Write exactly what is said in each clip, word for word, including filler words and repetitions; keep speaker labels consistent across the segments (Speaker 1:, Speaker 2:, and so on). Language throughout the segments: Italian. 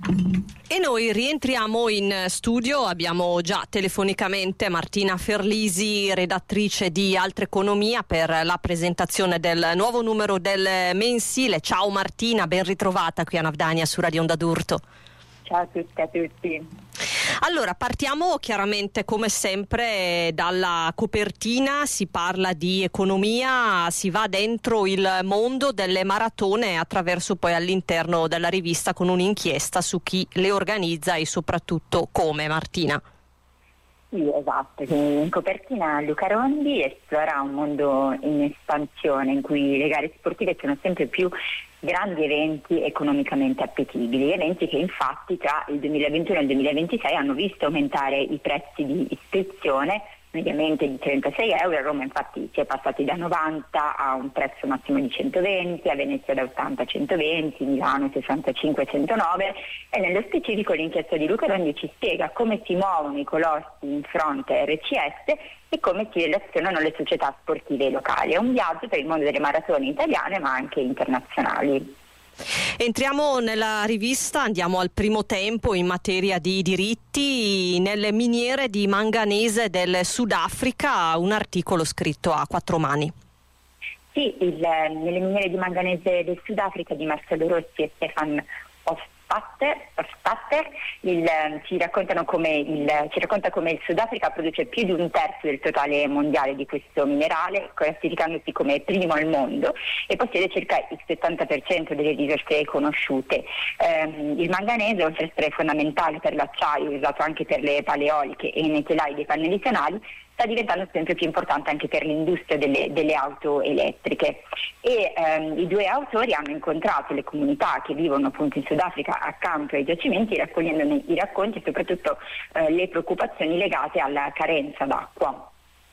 Speaker 1: E noi rientriamo in studio, abbiamo già telefonicamente Martina Ferlisi, redattrice di Altra Economia, per la presentazione del nuovo numero del mensile. Ciao Martina, ben ritrovata qui a Navdania su Radio Onda d'Urto.
Speaker 2: Ciao a tutti e a tutti.
Speaker 1: Allora, partiamo chiaramente come sempre dalla copertina, si parla di economia, si va dentro il mondo delle maratone attraverso poi all'interno della rivista con un'inchiesta su chi le organizza e soprattutto come, Martina.
Speaker 2: Sì, esatto, quindi in copertina Luca Rondi esplora un mondo in espansione in cui le gare sportive sono sempre più grandi eventi economicamente appetibili, eventi che infatti tra il duemilaventuno e il duemilaventisei hanno visto aumentare i prezzi di iscrizione mediamente di trentasei euro. A Roma infatti si è passati da novanta a un prezzo massimo di centoventi, a Venezia da ottanta a centoventi, Milano sessantacinque a centonove, e nello specifico l'inchiesta di Luca Rondi ci spiega come si muovono i colossi in fronte a R C S e come si relazionano le società sportive locali. È un viaggio per il mondo delle maratone italiane ma anche internazionali.
Speaker 1: Entriamo nella rivista, andiamo al primo tempo in materia di diritti. Nelle miniere di manganese del Sudafrica, un articolo scritto a quattro mani.
Speaker 2: Sì, il, nelle miniere di manganese del Sudafrica di Marcello Rossi e Stefan Spatter, il, ci, raccontano come il, ci racconta come il Sudafrica produce più di un terzo del totale mondiale di questo minerale, classificandosi come primo al mondo, e possiede circa il settanta per cento delle risorse conosciute. Eh, il manganese, oltre ad essere fondamentale per l'acciaio, usato anche per le pale eoliche e nei telai dei pannelli solari, sta diventando sempre più importante anche per l'industria delle, delle auto elettriche. E ehm, i due autori hanno incontrato le comunità che vivono appunto in Sudafrica accanto ai giacimenti, raccogliendone i racconti e soprattutto eh, le preoccupazioni legate alla carenza d'acqua.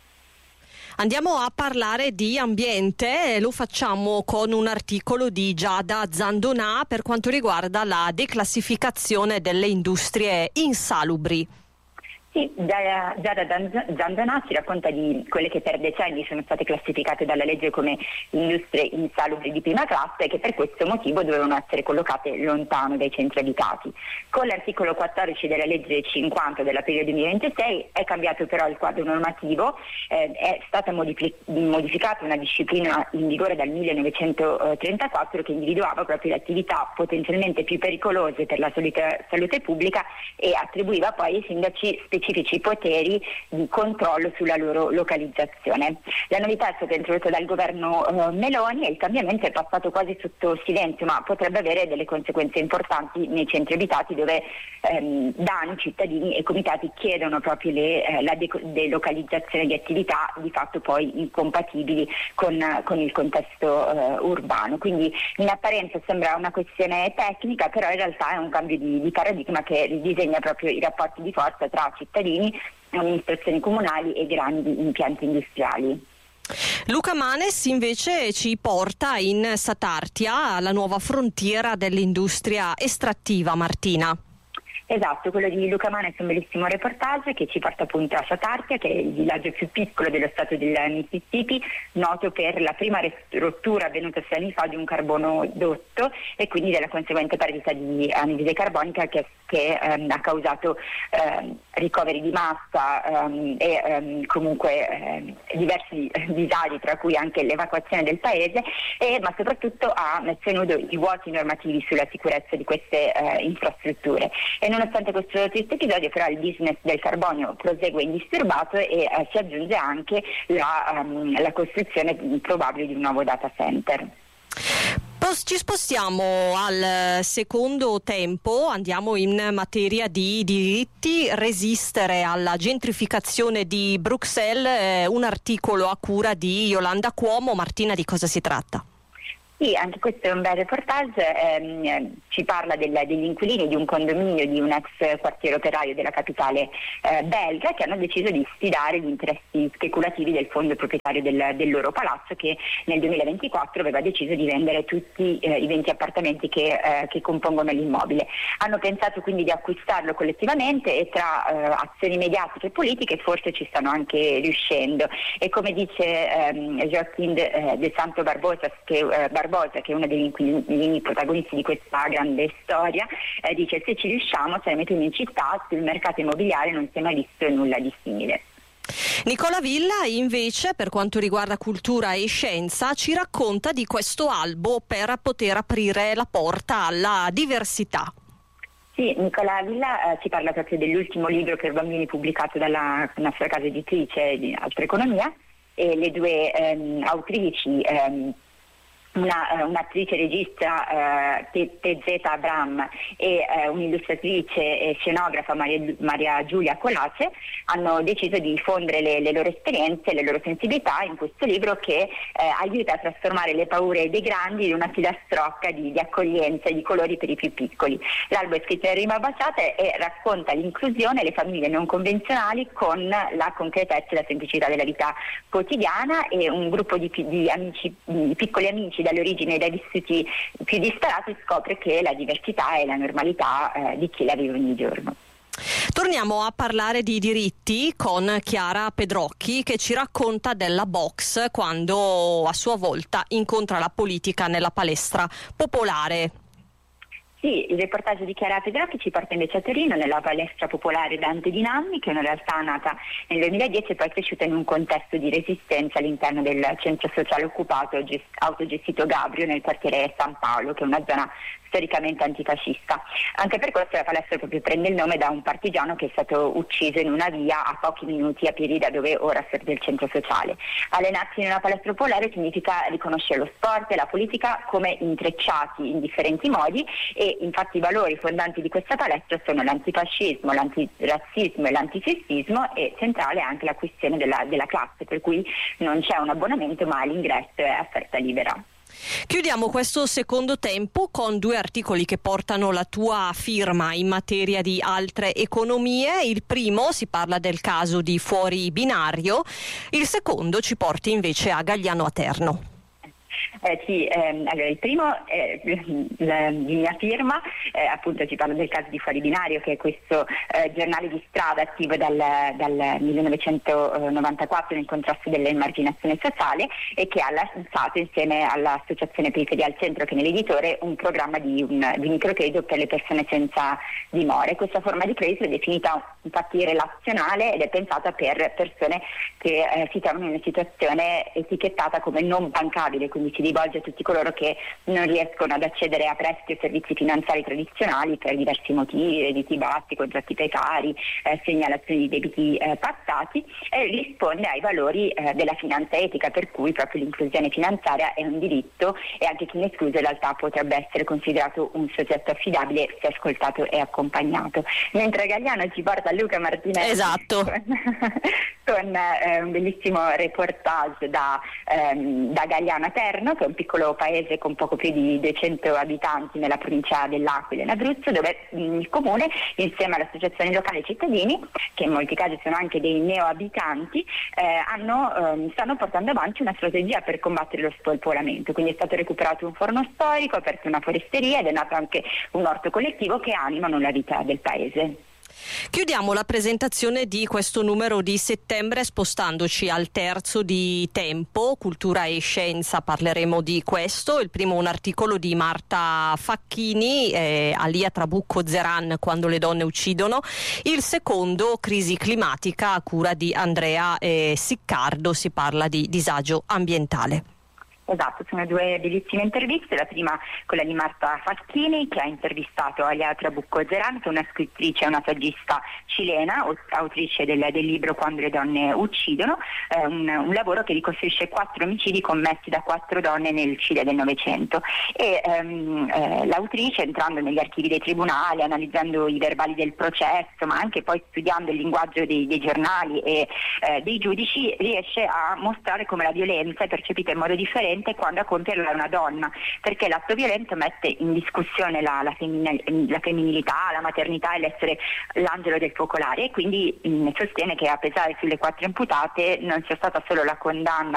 Speaker 1: Andiamo a parlare di ambiente, lo facciamo con un articolo di Giada Zandonà per quanto riguarda la declassificazione delle industrie insalubri.
Speaker 2: Sì, Giada Zandonà ci racconta di quelle che per decenni sono state classificate dalla legge come industrie insalubri di prima classe e che per questo motivo dovevano essere collocate lontano dai centri abitati. Con l'articolo quattordici della legge cinquanta dell'aprile duemilaventisei è cambiato però il quadro normativo, eh, è stata modifi- modificata una disciplina in vigore dal millenovecentotrentaquattro che individuava proprio le attività potenzialmente più pericolose per la salute, salute pubblica e attribuiva poi ai sindaci specifici specifici poteri di controllo sulla loro localizzazione. La novità è stata introdotta dal governo eh, Meloni e il cambiamento è passato quasi sotto silenzio, ma potrebbe avere delle conseguenze importanti nei centri abitati dove ehm, da anni cittadini e comitati chiedono proprio le, eh, la de- delocalizzazione di attività di fatto poi incompatibili con, con il contesto eh, urbano. Quindi in apparenza sembra una questione tecnica, però in realtà è un cambio di, di paradigma che ridisegna proprio i rapporti di forza tra cittadini, amministrazioni comunali e grandi impianti industriali.
Speaker 1: Luca Manes invece ci porta in Satartia, la nuova frontiera dell'industria estrattiva, Martina.
Speaker 2: Esatto, quello di Luca Manes è un bellissimo reportage che ci porta appunto a Satartia, che è il villaggio più piccolo dello stato del Mississippi, noto per la prima rottura avvenuta sei anni fa di un carbonodotto e quindi della conseguente perdita di anidride carbonica che, che ehm, ha causato ehm, ricoveri di massa ehm, e ehm, comunque ehm, diversi disagi, tra cui anche l'evacuazione del paese, e, ma soprattutto ha messo in nudo i vuoti normativi sulla sicurezza di queste eh, infrastrutture. E nonostante questo triste episodio, però, il business del carbonio prosegue indisturbato e eh, si aggiunge anche la, um, la costruzione probabile di un nuovo data center.
Speaker 1: Ci spostiamo al secondo tempo, andiamo in materia di diritti. Resistere alla gentrificazione di Bruxelles, eh, un articolo a cura di Yolanda Cuomo. Martina, di cosa si tratta?
Speaker 2: Sì, anche questo è un bel reportage, ehm, ci parla del, degli inquilini di un condominio di un ex quartiere operaio della capitale eh, belga che hanno deciso di sfidare gli interessi speculativi del fondo proprietario del, del loro palazzo, che nel duemilaventiquattro aveva deciso di vendere tutti eh, i venti appartamenti che, eh, che compongono l'immobile. Hanno pensato quindi di acquistarlo collettivamente e tra eh, azioni mediatiche e politiche forse ci stanno anche riuscendo. E come dice ehm, Joaquín de, eh, de Santo Barbosas, che, eh, Barbosa, che è uno degli inquilini protagonisti di questa grande storia, eh, dice: se ci riusciamo, se ne mettiamo in città, sul mercato immobiliare non si è mai visto nulla di simile.
Speaker 1: Nicola Villa invece, per quanto riguarda cultura e scienza, ci racconta di questo albo per poter aprire la porta alla diversità.
Speaker 2: Sì, Nicola Villa eh, ci parla proprio dell'ultimo libro per bambini pubblicato dalla nostra casa editrice di Altra Economia, e le due ehm, autrici, ehm, Una, un'attrice regista eh, T Z Abram e eh, un'illustratrice e scenografa Maria, Maria Giulia Colace hanno deciso di diffondere le, le loro esperienze, le loro sensibilità in questo libro che eh, aiuta a trasformare le paure dei grandi in una filastrocca di, di accoglienza e di colori per i più piccoli. L'albo è scritto in rima baciata e racconta l'inclusione e le famiglie non convenzionali con la concretezza e la semplicità della vita quotidiana, e un gruppo di, di, amici, di piccoli amici dalle origini e dai vissuti più disparati scopre che la diversità è la normalità eh, di chi la vive ogni giorno.
Speaker 1: Torniamo a parlare di diritti con Chiara Pedrocchi, che ci racconta della box quando a sua volta incontra la politica nella palestra popolare.
Speaker 2: Sì, il reportage di Chiara Pedrocchi ci porta invece a Torino, nella palestra popolare Dante Dinammi, che in realtà è nata nel duemiladieci e poi è cresciuta in un contesto di resistenza all'interno del centro sociale occupato autogestito Gabrio nel quartiere San Paolo, che è una zona storicamente antifascista. Anche per questo la palestra proprio prende il nome da un partigiano che è stato ucciso in una via a pochi minuti a piedi da dove ora serve il centro sociale. Allenarsi in una palestra popolare significa riconoscere lo sport e la politica come intrecciati in differenti modi, e infatti i valori fondanti di questa palestra sono l'antifascismo, l'antirazzismo e l'antisessismo, e centrale anche la questione della, della classe, per cui non c'è un abbonamento ma l'ingresso è offerta libera.
Speaker 1: Chiudiamo questo secondo tempo con due articoli che portano la tua firma in materia di altre economie. Il primo si parla del caso di Fuori Binario, il secondo ci porti invece a Gagliano Aterno.
Speaker 2: Eh, sì, ehm, allora il primo è la, di mia firma, eh, appunto ci parla del caso di Fuori Binario, che è questo eh, giornale di strada attivo dal, dal millenovecentonovantaquattro nel contrasto dell'emarginazione sociale, e che ha lanciato insieme all'Associazione Periferia al Centro, che è nell'editore, un programma di, un, di microcredito per le persone senza dimore. Questa forma di credito è definita infatti relazionale ed è pensata per persone che eh, si trovano in una situazione etichettata come non bancabile, quindi si rivolge a tutti coloro che non riescono ad accedere a prestiti o servizi finanziari tradizionali per diversi motivi, redditi bassi, contratti precari, eh, segnalazioni di debiti eh, passati, e risponde ai valori eh, della finanza etica, per cui proprio l'inclusione finanziaria è un diritto, e anche chi ne è escluso in realtà potrebbe essere considerato un soggetto affidabile se ascoltato e accompagnato. Mentre Gagliano ci porta Luca Martinelli,
Speaker 1: esatto,
Speaker 2: con, con eh, un bellissimo reportage da, ehm, da Gagliano Aterno, che è un piccolo paese con poco più di duecento abitanti nella provincia dell'Aquila in Abruzzo, dove mh, il comune, insieme alle associazioni locali e cittadini, che in molti casi sono anche dei neoabitanti, eh, hanno, ehm, stanno portando avanti una strategia per combattere lo spopolamento. Quindi è stato recuperato un forno storico, aperto una foresteria ed è nato anche un orto collettivo che animano la vita del paese.
Speaker 1: Chiudiamo la presentazione di questo numero di settembre spostandoci al terzo di Tempo, Cultura e Scienza. Parleremo di questo. Il primo un articolo di Marta Facchini, eh, Alia Trabucco Zeran, Quando le donne uccidono. Il secondo Crisi climatica, a cura di Andrea eh, Siccardo. Si parla di disagio ambientale.
Speaker 2: Esatto, sono due bellissime interviste, la prima quella di Marta Facchini, che ha intervistato Alia Trabucco Zeran, che è una scrittrice e una saggista cilena, autrice del, del libro Quando le donne uccidono, eh, un, un lavoro che ricostruisce quattro omicidi commessi da quattro donne nel Cile del Novecento, e ehm, eh, l'autrice, entrando negli archivi dei tribunali, analizzando i verbali del processo, ma anche poi studiando il linguaggio dei, dei giornali e eh, dei giudici, riesce a mostrare come la violenza è percepita in modo differente quando a compierla è una donna, perché l'atto violento mette in discussione la, la, femmin- la femminilità, la maternità e l'essere l'angelo del focolare, e quindi mh, sostiene che a pesare sulle quattro imputate non sia stata solo la condanna